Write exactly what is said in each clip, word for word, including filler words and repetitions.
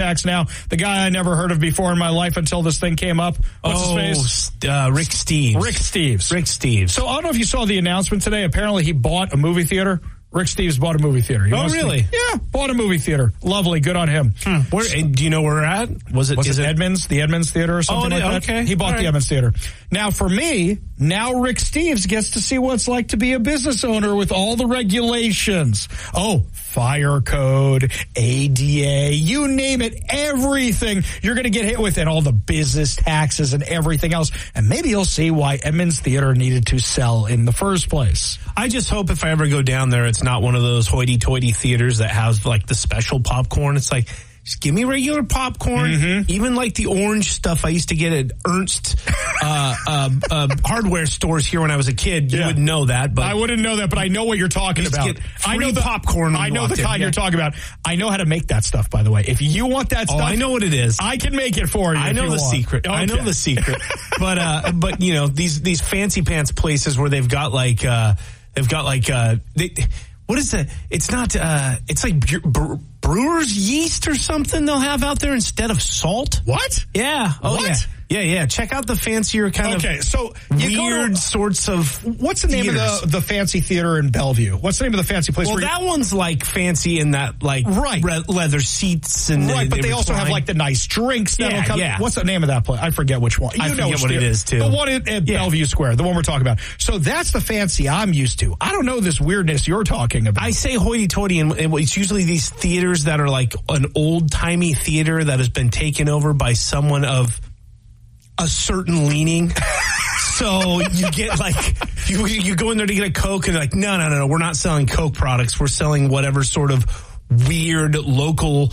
contacts now. The guy I never heard of before in my life until this thing came up. What's oh, his face? Uh, Rick Steves. Rick Steves. Rick Steves. So I don't know if you saw the announcement today. Apparently he bought a movie theater. Rick Steves bought a movie theater. He oh, really? Be, yeah, bought a movie theater. Lovely. Good on him. Hmm. Where, do you know where we're at? Was it, Was is it it Edmonds? The Edmonds Theater or something oh, like that? Okay. He bought All the right. Edmonds Theater. Now, for me, now Rick Steves gets to see what it's like to be a business owner with all the regulations. Oh, fire code, A D A, you name it, everything you're going to get hit with, and all the business taxes and everything else. And maybe you'll see why Edmonds Theater needed to sell in the first place. I just hope if I ever go down there, it's not one of those hoity-toity theaters that has like the special popcorn. It's like, just give me regular popcorn. Mm-hmm. Even like the orange stuff I used to get at Ernst uh, uh, uh, hardware stores here when I was a kid. You yeah. wouldn't know that, but I wouldn't know that. But I know what you're talking about. I know the popcorn. I know the kind in. you're talking about. I know how to make that stuff. By the way, if you want that oh, stuff, I know what it is. I can make it for you. I know the want. secret. Okay. I know the secret. but uh, but you know these these fancy pants places where they've got like uh, they've got like uh, they. What is that? It's not, uh, it's like bre- brewer's yeast or something they'll have out there instead of salt. What? Yeah. Oh, what? Yeah. Yeah, yeah. Check out the fancier kind okay, of so weird to, sorts of What's the name theaters. of the, the fancy theater in Bellevue? What's the name of the fancy place? Well, where that you, one's like fancy in that like right. re- leather seats and right, they, but they they also recline. have like the nice drinks. Yeah, come, yeah. What's the name of that place? I forget which one. You I know forget what it is too. The one at, at yeah. Bellevue Square, the one we're talking about. So that's the fancy I'm used to. I don't know this weirdness you're talking about. I say hoity-toity, and it's usually these theaters that are like an old-timey theater that has been taken over by someone of a certain leaning. So you get like, you you go in there to get a Coke and they're like, no, no, no, no, we're not selling Coke products. We're selling whatever sort of weird local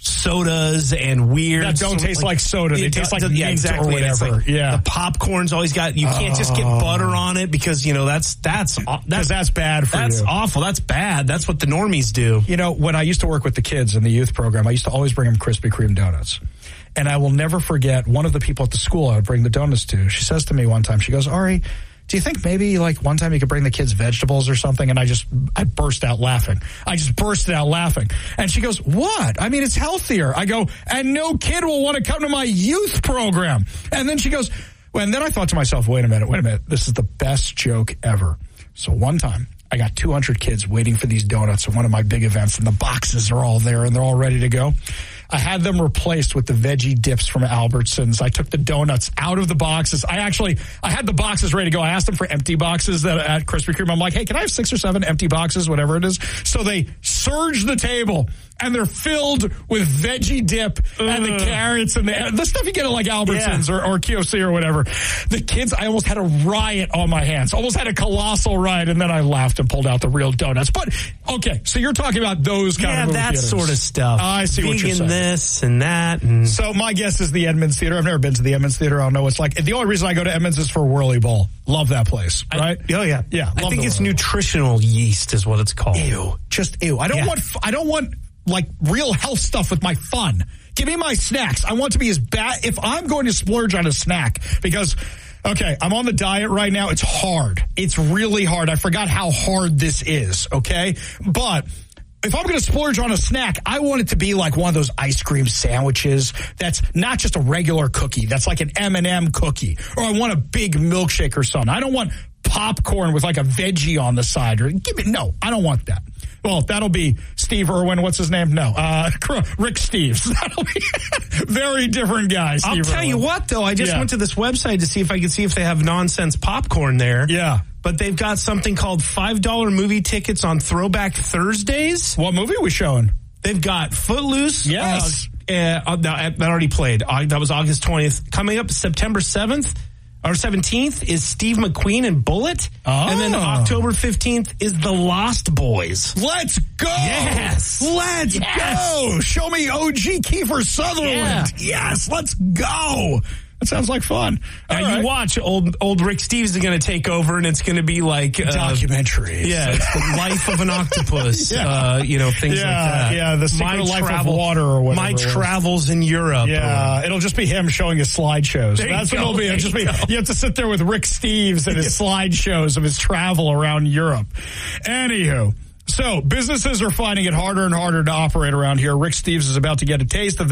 sodas and weird. That don't so, taste like, like soda. They taste like yeah, mint exactly. or whatever. Like yeah. The popcorn's always got, you can't oh. just get butter on it because, you know, that's, that's, that's, that's bad for that's you. That's awful. That's bad. That's what the normies do. You know, when I used to work with the kids in the youth program, I used to always bring them Krispy Kreme donuts. And I will never forget one of the people at the school I would bring the donuts to. She says to me one time, she goes, Ari, do you think maybe like one time you could bring the kids vegetables or something? And I just, I burst out laughing. I just bursted out laughing. And she goes, what? I mean, it's healthier. I go, and no kid will want to come to my youth program. And then she goes, well, and then I thought to myself, wait a minute, wait a minute. This is the best joke ever. So one time I got two hundred kids waiting for these donuts at one of my big events, and the boxes are all there and they're all ready to go. I had them replaced with the veggie dips from Albertsons. I took the donuts out of the boxes. I actually, I had the boxes ready to go. I asked them for empty boxes that at Krispy Kreme. I'm like, hey, can I have six or seven empty boxes, whatever it is? So they surged the table, and they're filled with veggie dip uh, and the carrots and the, the stuff you get at like Albertsons yeah. or, or Q F C or whatever. The kids, I almost had a riot on my hands. Almost had a colossal riot, and then I laughed and pulled out the real donuts. But, okay, so you're talking about those kind yeah, of movie that theaters. sort of stuff. Uh, I see Vegan what you're saying. This and that. And so my guess is the Edmonds Theater. I've never been to the Edmonds Theater. I don't know what it's like. The only reason I go to Edmonds is for Whirly Bowl. Love that place, right? I, oh yeah, yeah. I think it's nutritional yeast is what it's called. Ew, just ew. I don't yeah. want. I don't want like real health stuff with my fun. Give me my snacks. I want to be as bad. If I'm going to splurge on a snack, because okay, I'm on the diet right now. It's hard. It's really hard. I forgot how hard this is. Okay, but if I'm going to splurge on a snack, I want it to be like one of those ice cream sandwiches that's not just a regular cookie. That's like an M and M cookie. Or I want a big milkshake or something. I don't want popcorn with like a veggie on the side. Or give me no, I don't want that. Well, that'll be Steve Irwin. What's his name? No, uh, Rick Steves. That'll be very different guy. Steve I'll tell Irwin. you what, though. I just yeah. went to this website to see if I could see if they have nonsense popcorn there. Yeah. But they've got something called five dollar movie tickets on Throwback Thursdays. What movie are we showing? They've got Footloose. Yes. Uh, uh, that already played. Uh, that was August twentieth. Coming up September seventh. Or seventeenth is Steve McQueen and Bullet. Oh. And then October fifteenth is The Lost Boys. Let's go. Yes. Let's yes. go. Show me O G Kiefer Sutherland. Yeah. Yes, let's go. That sounds like fun. Uh, right. You watch, old old Rick Steves is going to take over, and it's going to be like uh, documentary. Yeah, it's the life of an octopus. yeah. uh, you know, things yeah, like that. Yeah, the secret my life travel, of water or whatever. My travels in Europe. Yeah, or, it'll just be him showing his slideshows. That's what go, it'll be. It'll just be. You have to sit there with Rick Steves and his slideshows of his travel around Europe. Anywho. So, businesses are finding it harder and harder to operate around here. Rick Steves is about to get a taste of that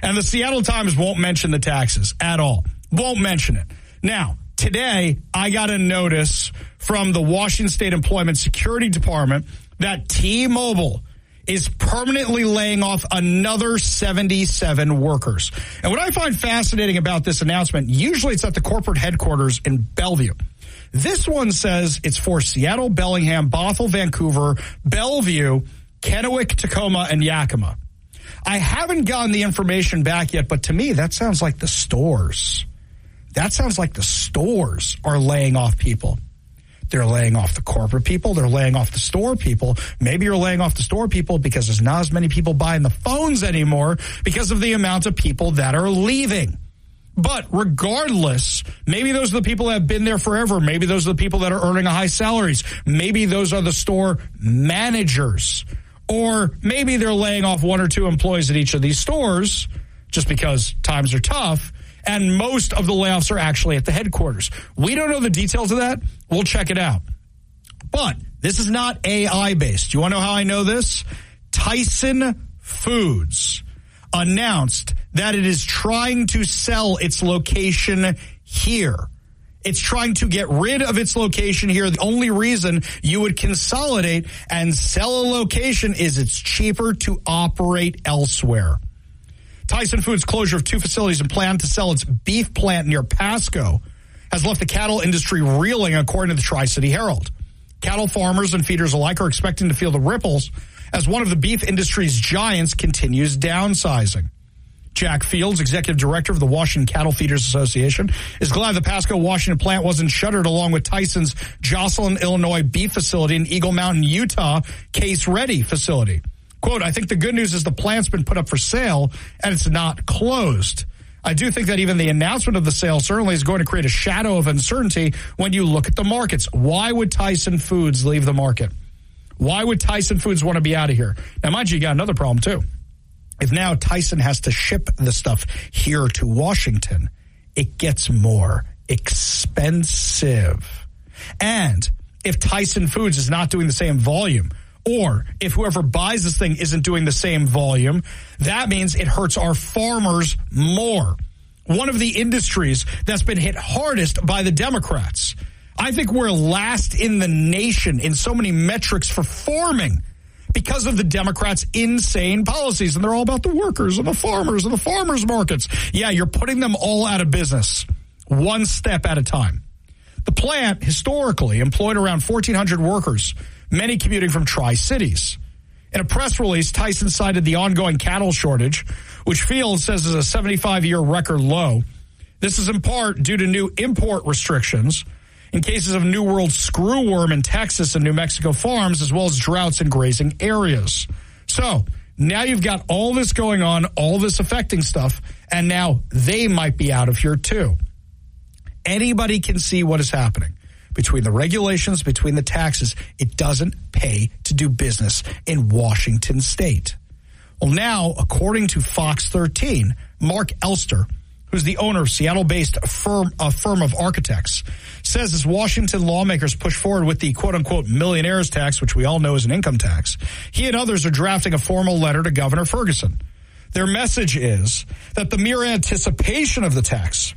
And the Seattle Times won't mention the taxes at all. Won't mention it. Now, today, I got a notice from the Washington State Employment Security Department that T-Mobile is permanently laying off another seventy-seven workers. And what I find fascinating about this announcement, usually it's at the corporate headquarters in Bellevue. This one says it's for Seattle, Bellingham, Bothell, Vancouver, Bellevue, Kennewick, Tacoma, and Yakima. I haven't gotten the information back yet, but to me, that sounds like the stores. That sounds like the stores are laying off people. They're laying off the corporate people. They're laying off the store people. Maybe you're laying off the store people because there's not as many people buying the phones anymore because of the amount of people that are leaving. But regardless, maybe those are the people that have been there forever. Maybe those are the people that are earning high salaries. Maybe those are the store managers. Or maybe they're laying off one or two employees at each of these stores just because times are tough. And most of the layoffs are actually at the headquarters. We don't know the details of that. We'll check it out. But this is not A I-based. You want to know how I know this? Tyson Foods announced that it is trying to sell its location here. It's trying to get rid of its location here. The only reason you would consolidate and sell a location is it's cheaper to operate elsewhere. Tyson Foods' closure of two facilities and plan to sell its beef plant near Pasco has left the cattle industry reeling, according to the Tri-City Herald. Cattle farmers and feeders alike are expecting to feel the ripples as one of the beef industry's giants continues downsizing. Jack Fields, executive director of the Washington Cattle Feeders Association, is glad the Pasco, Washington plant wasn't shuttered along with Tyson's Jocelyn, Illinois beef facility and Eagle Mountain, Utah case-ready facility. Quote, I think the good news is the plant's been put up for sale and it's not closed. I do think that even the announcement of the sale certainly is going to create a shadow of uncertainty when you look at the markets. Why would Tyson Foods leave the market? Why would Tyson Foods want to be out of here? Now, mind you, you got another problem, too. If now Tyson has to ship the stuff here to Washington, it gets more expensive. And if Tyson Foods is not doing the same volume, or if whoever buys this thing isn't doing the same volume, that means it hurts our farmers more. One of the industries that's been hit hardest by the Democrats. I think we're last in the nation in so many metrics for farming because of the Democrats' insane policies. And they're all about the workers and the farmers and the farmers markets. Yeah, you're putting them all out of business, one step at a time. The plant historically employed around fourteen hundred workers, many commuting from Tri-Cities. In a press release, Tyson cited the ongoing cattle shortage, which Fields says is a seventy-five-year record low. This is in part due to new import restrictions in cases of New World screwworm in Texas and New Mexico farms, as well as droughts in grazing areas. So now you've got all this going on, all this affecting stuff, and now they might be out of here too. Anybody can see what is happening. Between the regulations, between the taxes, it doesn't pay to do business in Washington State. Well, now, according to Fox thirteen, Mark Elster, who's the owner of Seattle-based firm, a firm of architects, says as Washington lawmakers push forward with the quote-unquote millionaires tax, which we all know is an income tax, he and others are drafting a formal letter to Governor Ferguson. Their message is that the mere anticipation of the tax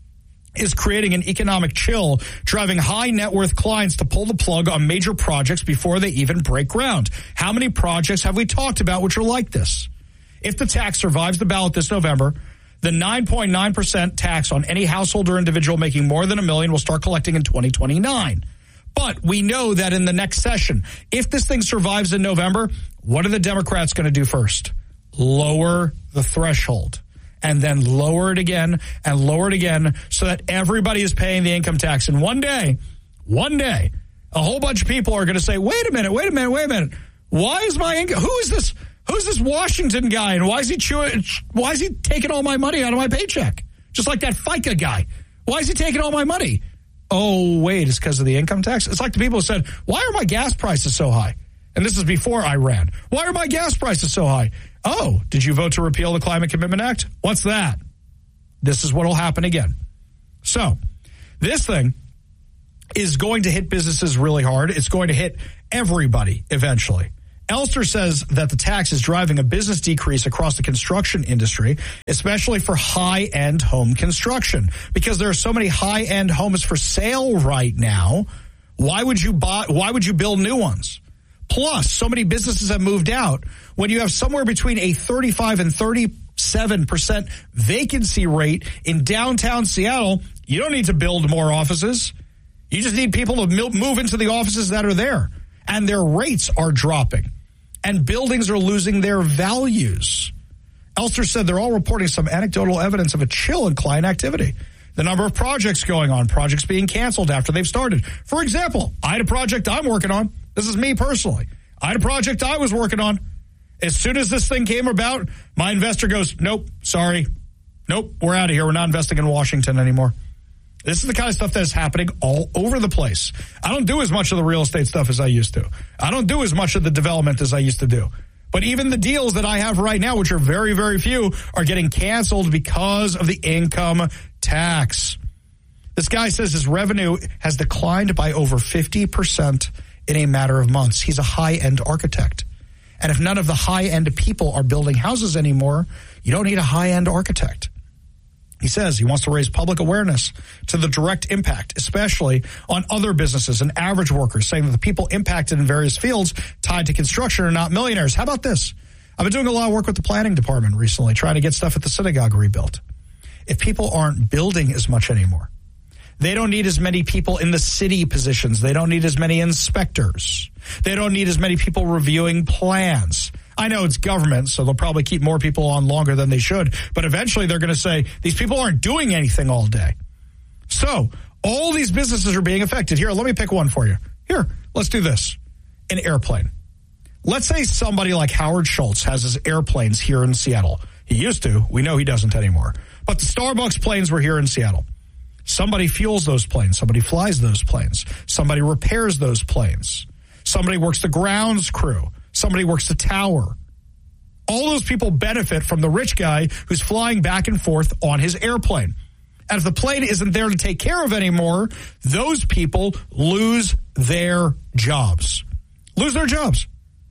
is creating an economic chill, driving high net worth clients to pull the plug on major projects before they even break ground. How many projects have we talked about which are like this? If the tax survives the ballot this November, the nine point nine percent tax on any household or individual making more than a million will start collecting in twenty twenty-nine. But we know that in the next session, if this thing survives in November, what are the Democrats going to do first? Lower the threshold. And then lower it again and lower it again so that everybody is paying the income tax. And one day, one day, a whole bunch of people are going to say, wait a minute, wait a minute, wait a minute. Why is my income? Who is this? Who's this Washington guy? And why is he chewing? Why is he taking all my money out of my paycheck? Just like that FICA guy. Why is he taking all my money? Oh, wait, it's because of the income tax? It's like the people who said, why are my gas prices so high? And this is before Iran. Why are my gas prices so high? Oh, did you vote to repeal the Climate Commitment Act? What's that? This is what will happen again. So this thing is going to hit businesses really hard. It's going to hit everybody eventually. Elster says that the tax is driving a business decrease across the construction industry, especially for high-end home construction. Because there are so many high-end homes for sale right now, why would you buy, why would you build new ones? Plus, so many businesses have moved out. When you have somewhere between a thirty-five and thirty-seven percent vacancy rate in downtown Seattle, you don't need to build more offices. You just need people to move into the offices that are there. And their rates are dropping. And buildings are losing their values. Elster said they're all reporting some anecdotal evidence of a chill in client activity. The number of projects going on, projects being canceled after they've started. For example, I had a project I'm working on. This is me personally. I had a project I was working on. As soon as this thing came about, my investor goes, nope, sorry. Nope, we're out of here. We're not investing in Washington anymore. This is the kind of stuff that's happening all over the place. I don't do as much of the real estate stuff as I used to. I don't do as much of the development as I used to do. But even the deals that I have right now, which are very, very few, are getting canceled because of the income tax. This guy says his revenue has declined by over fifty percent in a matter of months. He's a high-end architect. And if none of the high-end people are building houses anymore, you don't need a high-end architect. He says he wants to raise public awareness to the direct impact, especially on other businesses and average workers, saying that the people impacted in various fields tied to construction are not millionaires. How about this? I've been doing a lot of work with the planning department recently, trying to get stuff at the synagogue rebuilt. If people aren't building as much anymore, they don't need as many people in the city positions. They don't need as many inspectors. They don't need as many people reviewing plans. I know it's government, so they'll probably keep more people on longer than they should. But eventually they're going to say, these people aren't doing anything all day. So all these businesses are being affected. Here, let me pick one for you. Here, let's do this. An airplane. Let's say somebody like Howard Schultz has his airplanes here in Seattle. He used to. We know he doesn't anymore. But the Starbucks planes were here in Seattle. Somebody fuels those planes. Somebody flies those planes. Somebody repairs those planes. Somebody works the grounds crew. Somebody works the tower. All those people benefit from the rich guy who's flying back and forth on his airplane. And if the plane isn't there to take care of anymore, those people lose their jobs. Lose their jobs.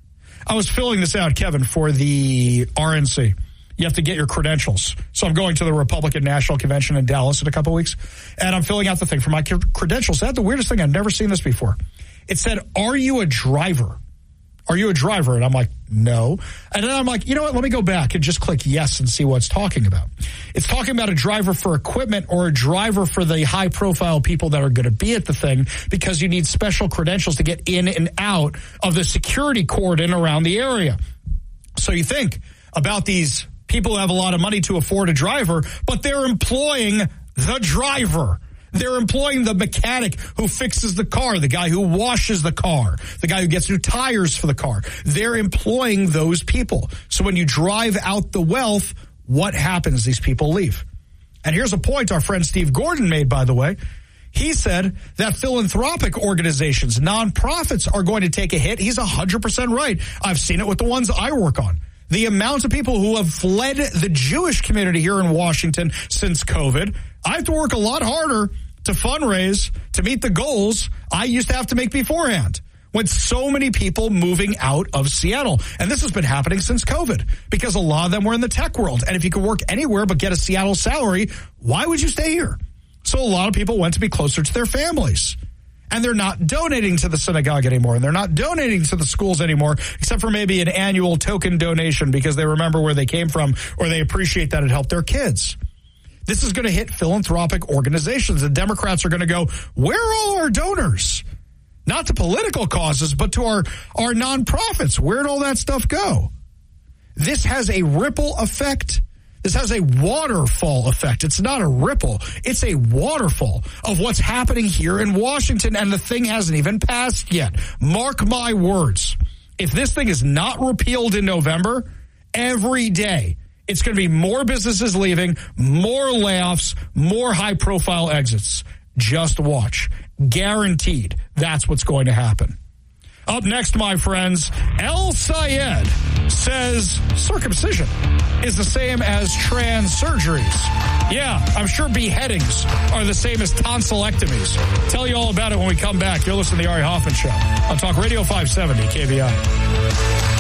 I was filling this out, Kevin, for the R N C. You have to get your credentials. So I'm going to the Republican National Convention in Dallas in a couple weeks, and I'm filling out the thing for my credentials. I had the weirdest thing. I've never seen this before. It said, are you a driver? Are you a driver? And I'm like, no. And then I'm like, you know what? Let me go back and just click yes and see what it's talking about. It's talking about a driver for equipment or a driver for the high-profile people that are going to be at the thing, because you need special credentials to get in and out of the security cordon around the area. So you think about these people who have a lot of money to afford a driver, but they're employing the driver. They're employing the mechanic who fixes the car, the guy who washes the car, the guy who gets new tires for the car. They're employing those people. So when you drive out the wealth, what happens? These people leave. And here's a point our friend Steve Gordon made, by the way. He said that philanthropic organizations, nonprofits, are going to take a hit. He's one hundred percent right. I've seen it with the ones I work on. The amount of people who have fled the Jewish community here in Washington since COVID, I have to work a lot harder to fundraise, to meet the goals I used to have to make beforehand, with so many people moving out of Seattle. And this has been happening since COVID, because a lot of them were in the tech world. And if you could work anywhere but get a Seattle salary, why would you stay here? So a lot of people went to be closer to their families. And they're not donating to the synagogue anymore. And they're not donating to the schools anymore, except for maybe an annual token donation because they remember where they came from, or they appreciate that it helped their kids. This is going to hit philanthropic organizations. The Democrats are going to go, where are all our donors? Not to political causes, but to our, our nonprofits. Where'd all that stuff go? This has a ripple effect. This has a waterfall effect. It's not a ripple. It's a waterfall of what's happening here in Washington, and the thing hasn't even passed yet. Mark my words. If this thing is not repealed in November, every day it's going to be more businesses leaving, more layoffs, more high-profile exits. Just watch. Guaranteed that's what's going to happen. Up next, my friends, El Sayed says circumcision is the same as trans surgeries. Yeah, I'm sure beheadings are the same as tonsillectomies. Tell you all about it when we come back. You're listening to the Ari Hoffman Show on Talk Radio five seventy K V I.